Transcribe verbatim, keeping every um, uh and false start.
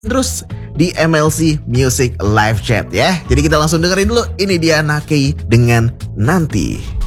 terus di M L C Music Live Chat ya. Jadi kita langsung dengerin dulu, ini dia Nakei dengan Nanti.